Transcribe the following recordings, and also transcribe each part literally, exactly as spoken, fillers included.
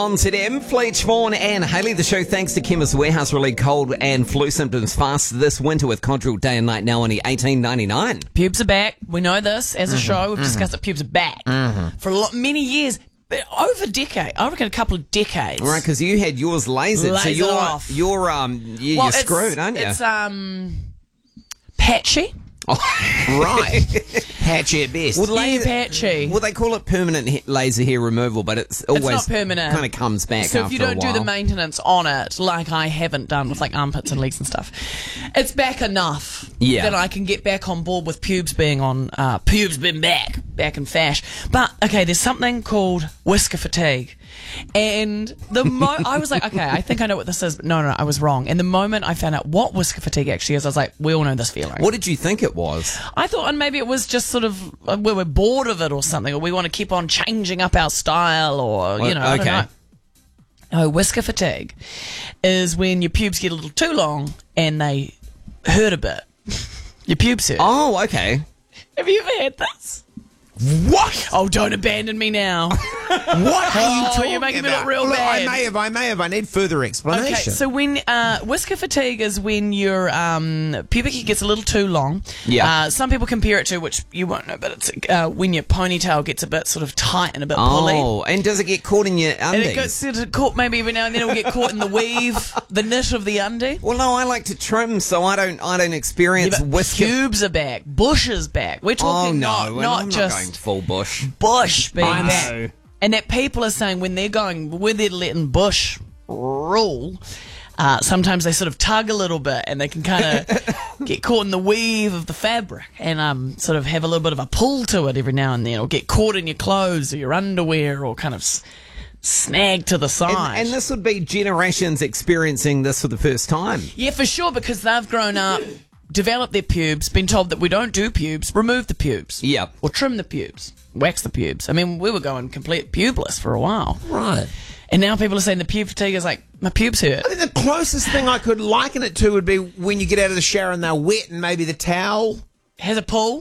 on Z M. Fleet, Vaughan and Hayley. The show thanks to Chemist Warehouse. Relieve cold and flu symptoms fast this winter with Control Day and Night, now only eighteen ninety-nine. Pubes are back. We know this as a mm-hmm. show. We've mm-hmm. discussed that pubes are back mm-hmm. for a lot, many years. Over a decade, I reckon a couple of decades. Right, because you had yours lasered, lasered so you're off. you're um you, well, you're screwed, aren't you? It's um patchy. Oh, right. Patchy at best. Well, yeah, patchy. Well, they call it permanent he- laser hair removal, but it's always it's not permanent. Kind of comes back. So after if you don't a while. do the maintenance on it, like I haven't done with like armpits and legs and stuff, it's back enough yeah. that I can get back on board with pubes being on. Uh, pubes been back, back in fash. But okay, there's something called whisker fatigue. And the mo- I was like, okay, I think I know what this is, but no, no, no, I was wrong. And the moment I found out what whisker fatigue actually is, I was like, we all know this feeling. What did you think it was? I thought, and maybe it was just sort of uh, we were bored of it or something, or we want to keep on changing up our style, or you know, I okay. don't know. Oh, whisker fatigue is when your pubes get a little too long and they hurt a bit. Your pubes hurt. Oh, okay. Have you ever had this? What? Oh, don't abandon me now. What are you Oh, talking you're making me about? look real Look, bad. I may have, I may have. I need further explanation. Okay, so when uh, whisker fatigue is when your um, pubic hair gets a little too long. Yeah. Uh, some people compare it to, which you won't know, but it's uh, when your ponytail gets a bit sort of tight and a bit pulley. Oh, and does it get caught in your And undies? it gets sort of caught, maybe every now and then it will get caught in the weave, the knit of the undie. Well, no, I like to trim, so I don't. I don't experience Yeah, but whisker. pubes are back, bush is back. We're Oh talking no, not, well, not I'm just not going full bush. bush being I back. know. And that people are saying when they're going, when they're letting bush rule, uh, sometimes they sort of tug a little bit and they can kind of get caught in the weave of the fabric and um, sort of have a little bit of a pull to it every now and then, or get caught in your clothes or your underwear, or kind of s- snag to the side. And, and this would be generations experiencing this for the first time. Yeah, for sure, because they've grown up, developed their pubes, been told that we don't do pubes, remove the pubes. Yep. Or trim the pubes, wax the pubes. I mean, we were going complete pubeless for a while. Right. And now people are saying the pube fatigue is like, my pubes hurt. I think the closest thing I could liken it to would be when you get out of the shower and they're wet and maybe the towel. Has a pull.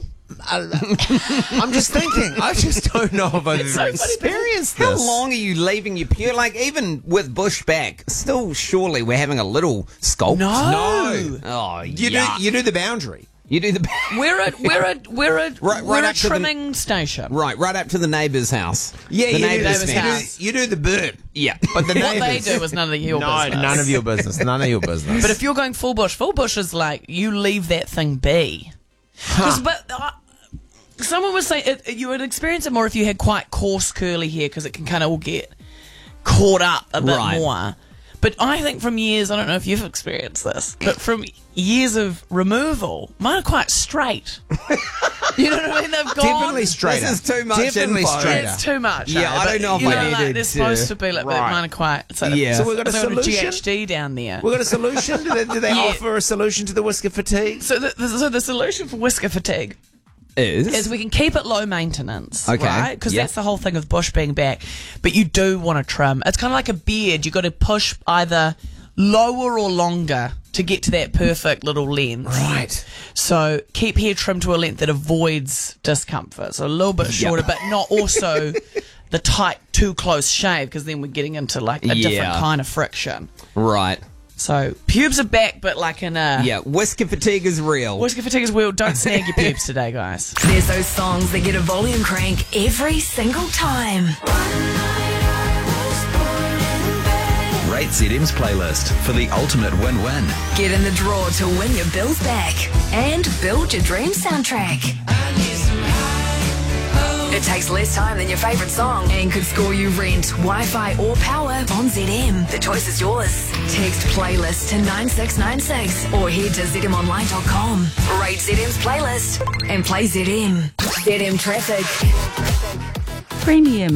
I'm just thinking. I just don't know if I've so ever funny, experienced How this. long are you leaving your pure? Like, even with bush back, still surely we're having a little sculpt. No. No. Oh, You yuck. do, you do the boundary. You do the We're a we're a we're a Right- we're right a up to the- trimming station. right, right up to the neighbour's house. Yeah, the you, do, neighbour's neighbour's you, fence. do, you do the burp. Yeah, But the What they neighbours. do is none of your no, business. none of your business. None of your business. But if you're going full bush, full bush is like you leave that thing be. 'Cause, but uh, someone was saying it, you would experience it more if you had quite coarse curly hair, because it can kind of all get caught up a bit Right. more. But I think from years, I don't know if you've experienced this, but from years of removal, mine are quite straight. You know what I mean? They've gone. Definitely straighter. This is too much Definitely info. straighter. It's too much. Yeah, eh? I But, don't know if you I know, needed like, they're to- supposed to be like, Right. mine are quite. It's like Yeah. a, So we've got a it's like solution? G H D down there. We've got a solution? Do they, do they Yeah. offer a solution to the whisker fatigue? So the, the, so the solution for whisker fatigue is is we can keep it low maintenance, Okay. right? Because Yeah. that's the whole thing of bush being back. But you do want to trim. It's kind of like a beard. You've got to push either lower or longer to get to that perfect little length. Right. So keep hair trimmed to a length that avoids discomfort. So a little bit shorter, but not also the tight, too close shave, because then we're getting into like a different Yeah. kind of friction. right. So pubes are back, but like in a... Yeah, whisker fatigue is real. Whisker fatigue is real. Don't snag your pubes today, guys. There's those songs that get a volume crank every single time. Rate Z M's playlist for the ultimate win-win. Get in the draw to win your bills back and build your dream soundtrack. It takes less time than your favourite song and could score you rent, Wi-Fi or power on Z M. The choice is yours. Text playlist to nine six nine six or head to z m online dot com. Rate Z M's playlist and play Z M. Z M Traffic. Premium